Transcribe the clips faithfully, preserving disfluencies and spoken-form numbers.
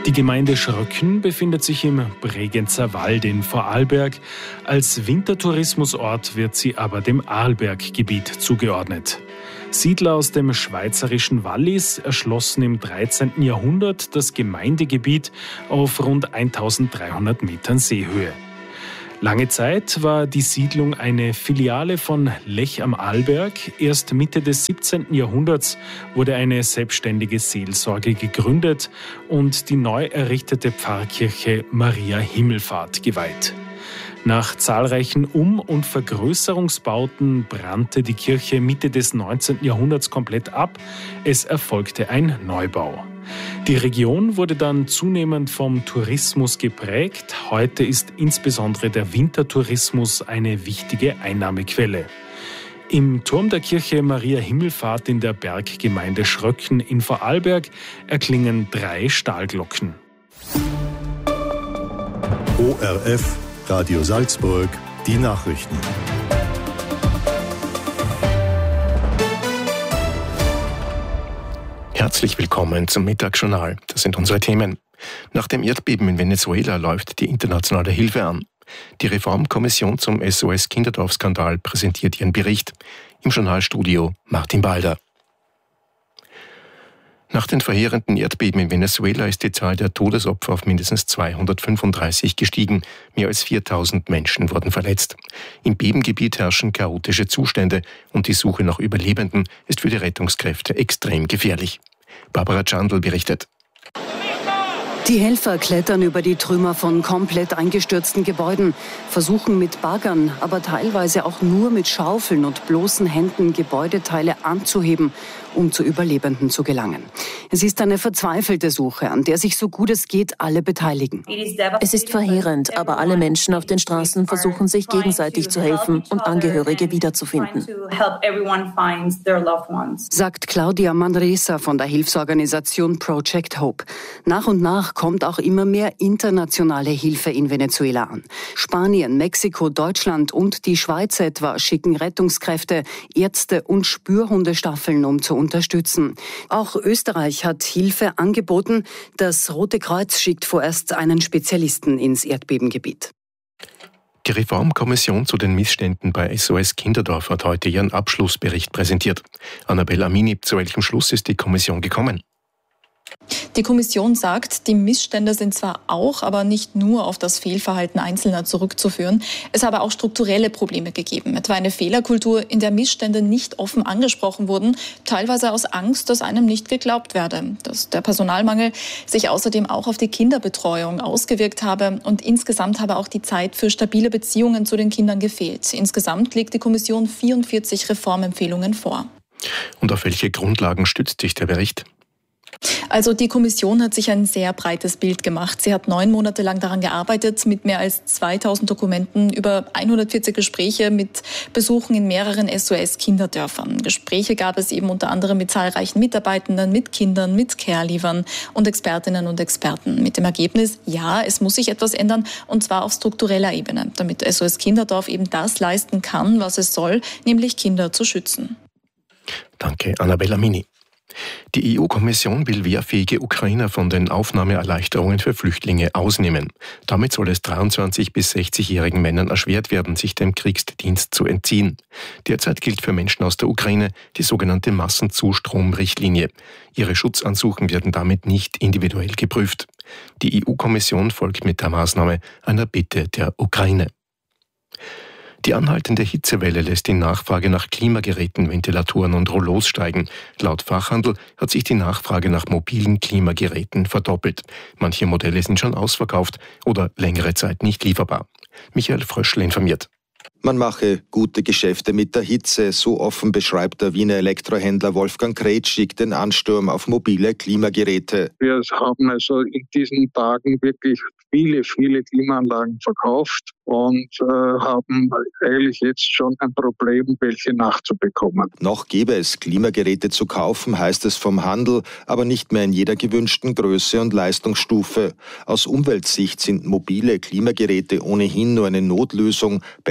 Die Gemeinde Schröcken befindet sich im Bregenzer Wald in Vorarlberg. Als Wintertourismusort wird sie aber dem Arlberggebiet zugeordnet. Siedler aus dem schweizerischen Wallis erschlossen im dreizehnten Jahrhundert das Gemeindegebiet auf rund eintausenddreihundert Metern Seehöhe. Lange Zeit war die Siedlung eine Filiale von Lech am Arlberg. Erst Mitte des siebzehnten Jahrhunderts wurde eine selbstständige Seelsorge gegründet und die neu errichtete Pfarrkirche Maria Himmelfahrt geweiht. Nach zahlreichen Um- und Vergrößerungsbauten brannte die Kirche Mitte des neunzehnten Jahrhunderts komplett ab. Es erfolgte ein Neubau. Die Region wurde dann zunehmend vom Tourismus geprägt. Heute ist insbesondere der Wintertourismus eine wichtige Einnahmequelle. Im Turm der Kirche Maria Himmelfahrt in der Berggemeinde Schröcken in Vorarlberg erklingen drei Stahlglocken. O R F, Radio Salzburg, die Nachrichten. Herzlich willkommen zum Mittagsjournal. Das sind unsere Themen. Nach dem Erdbeben in Venezuela läuft die internationale Hilfe an. Die Reformkommission zum S O S-Kinderdorf-Skandal präsentiert ihren Bericht. Im Journalstudio Martin Balder. Nach den verheerenden Erdbeben in Venezuela ist die Zahl der Todesopfer auf mindestens zweihundertfünfunddreißig gestiegen. Mehr als viertausend Menschen wurden verletzt. Im Bebengebiet herrschen chaotische Zustände und die Suche nach Überlebenden ist für die Rettungskräfte extrem gefährlich. Barbara Chandl berichtet. Die Helfer klettern über die Trümmer von komplett eingestürzten Gebäuden, versuchen mit Baggern, aber teilweise auch nur mit Schaufeln und bloßen Händen Gebäudeteile anzuheben, um zu Überlebenden zu gelangen. Es ist eine verzweifelte Suche, an der sich so gut es geht alle beteiligen. Es ist verheerend, aber alle Menschen auf den Straßen versuchen sich gegenseitig zu helfen und Angehörige wiederzufinden, sagt Claudia Manresa von der Hilfsorganisation Project Hope. Nach und nach kommt auch immer mehr internationale Hilfe in Venezuela an. Spanien, Mexiko, Deutschland und die Schweiz etwa schicken Rettungskräfte, Ärzte und Spürhundestaffeln, um zu unterstützen. Auch Österreich hat Hilfe angeboten. Das Rote Kreuz schickt vorerst einen Spezialisten ins Erdbebengebiet. Die Reformkommission zu den Missständen bei S O S Kinderdorf hat heute ihren Abschlussbericht präsentiert. Annabel Amini, zu welchem Schluss ist die Kommission gekommen? Die Kommission sagt, die Missstände sind zwar auch, aber nicht nur auf das Fehlverhalten Einzelner zurückzuführen. Es habe auch strukturelle Probleme gegeben, etwa eine Fehlerkultur, in der Missstände nicht offen angesprochen wurden, teilweise aus Angst, dass einem nicht geglaubt werde. Dass der Personalmangel sich außerdem auch auf die Kinderbetreuung ausgewirkt habe und insgesamt habe auch die Zeit für stabile Beziehungen zu den Kindern gefehlt. Insgesamt legt die Kommission vierundvierzig Reformempfehlungen vor. Und auf welche Grundlagen stützt sich der Bericht? Also die Kommission hat sich ein sehr breites Bild gemacht. Sie hat neun Monate lang daran gearbeitet, mit mehr als zweitausend Dokumenten, über hundertvierzig Gespräche mit Besuchen in mehreren S O S-Kinderdörfern. Gespräche gab es eben unter anderem mit zahlreichen Mitarbeitenden, mit Kindern, mit Care-Leavern und Expertinnen und Experten. Mit dem Ergebnis, ja, es muss sich etwas ändern, und zwar auf struktureller Ebene, damit S O S Kinderdorf eben das leisten kann, was es soll, nämlich Kinder zu schützen. Danke, Annabel Amini. Die E U-Kommission will wehrfähige Ukrainer von den Aufnahmeerleichterungen für Flüchtlinge ausnehmen. Damit soll es dreiundzwanzig- bis sechzigjährigen Männern erschwert werden, sich dem Kriegsdienst zu entziehen. Derzeit gilt für Menschen aus der Ukraine die sogenannte Massenzustromrichtlinie. Ihre Schutzansuchen werden damit nicht individuell geprüft. Die E U-Kommission folgt mit der Maßnahme einer Bitte der Ukraine. Die anhaltende Hitzewelle lässt die Nachfrage nach Klimageräten, Ventilatoren und Rollos steigen. Laut Fachhandel hat sich die Nachfrage nach mobilen Klimageräten verdoppelt. Manche Modelle sind schon ausverkauft oder längere Zeit nicht lieferbar. Michael Fröschl informiert. Man mache gute Geschäfte mit der Hitze, so offen beschreibt der Wiener Elektrohändler Wolfgang Kretschig den Ansturm auf mobile Klimageräte. Wir haben also in diesen Tagen wirklich viele, viele Klimaanlagen verkauft und äh, haben eigentlich jetzt schon ein Problem, welche nachzubekommen. Noch gäbe es Klimageräte zu kaufen, heißt es vom Handel, aber nicht mehr in jeder gewünschten Größe und Leistungsstufe. Aus Umweltsicht sind mobile Klimageräte ohnehin nur eine Notlösung. Besser wäre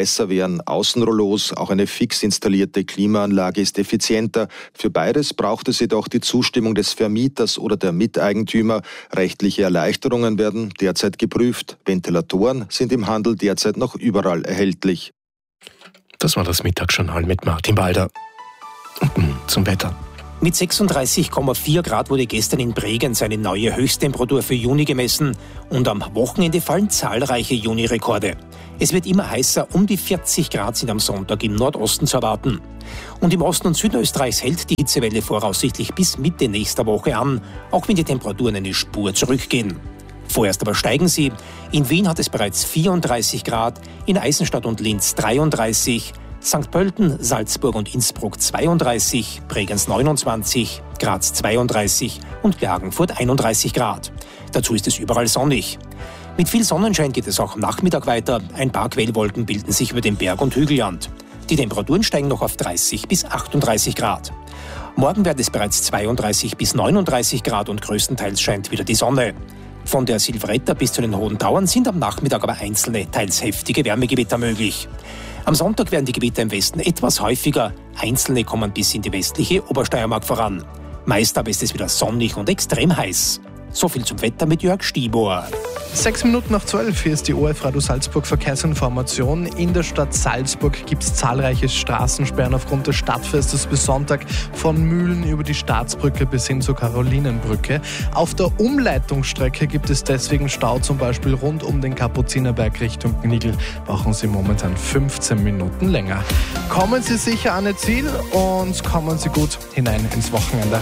wären Außenrollos, auch eine fix installierte Klimaanlage ist effizienter. Für beides braucht es jedoch die Zustimmung des Vermieters oder der Miteigentümer. Rechtliche Erleichterungen werden derzeit geprüft. Ventilatoren sind im Handel derzeit noch überall erhältlich. Das war das Mittagsjournal mit Martin Balder. Und nun zum Wetter. Mit sechsunddreißig Komma vier Grad wurde gestern in Bregenz eine neue Höchsttemperatur für Juni gemessen und am Wochenende fallen zahlreiche Juni-Rekorde. Es wird immer heißer, um die vierzig Grad sind am Sonntag im Nordosten zu erwarten. Und im Osten und Süden Österreichs hält die Hitzewelle voraussichtlich bis Mitte nächster Woche an, auch wenn die Temperaturen eine Spur zurückgehen. Vorerst aber steigen sie. In Wien hat es bereits vierunddreißig Grad, in Eisenstadt und Linz dreiunddreißig, Sankt Pölten, Salzburg und Innsbruck zweiunddreißig, Bregenz neunundzwanzig, Graz zweiunddreißig und Klagenfurt einunddreißig Grad. Dazu ist es überall sonnig. Mit viel Sonnenschein geht es auch am Nachmittag weiter. Ein paar Quellwolken bilden sich über dem Berg- und Hügelland. Die Temperaturen steigen noch auf dreißig bis achtunddreißig Grad. Morgen wird es bereits zweiunddreißig bis neununddreißig Grad und größtenteils scheint wieder die Sonne. Von der Silvretta bis zu den Hohen Tauern sind am Nachmittag aber einzelne, teils heftige Wärmegewitter möglich. Am Sonntag werden die Gewitter im Westen etwas häufiger. Einzelne kommen bis in die westliche Obersteiermark voran. Meist aber ist es wieder sonnig und extrem heiß. So viel zum Wetter mit Jörg Stibor. Sechs Minuten nach zwölf, hier ist die O F Radio Salzburg Verkehrsinformation. In der Stadt Salzburg gibt es zahlreiche Straßensperren aufgrund des Stadtfestes bis Sonntag, von Mühlen über die Staatsbrücke bis hin zur Karolinenbrücke. Auf der Umleitungsstrecke gibt es deswegen Stau, zum Beispiel rund um den Kapuzinerberg Richtung Gnigl. Brauchen Sie momentan fünfzehn Minuten länger. Kommen Sie sicher an Ihr Ziel und kommen Sie gut hinein ins Wochenende.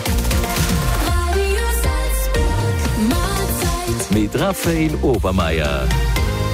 Mit Raphael Obermeier.